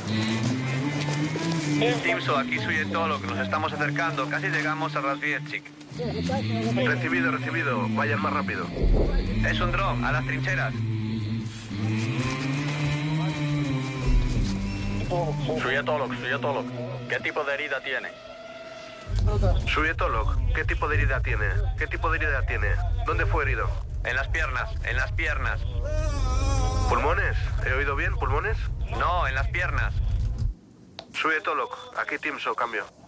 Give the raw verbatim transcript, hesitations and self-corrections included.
Timso, aquí Suyetolo, que nos estamos acercando. Casi llegamos a Razvietchik. Recibido, recibido. Vayan más rápido. Es un dron, a las trincheras. Suyetolog, Suyetolog. ¿Qué tipo de herida tiene? Suyetolog, ¿qué tipo de herida tiene? ¿Qué tipo de herida tiene? ¿Dónde fue herido? En las piernas, en las piernas. ¿Pulmones? ¿He oído bien? ¿Pulmones? No, en las piernas. Suyetolog, aquí Timso, cambio.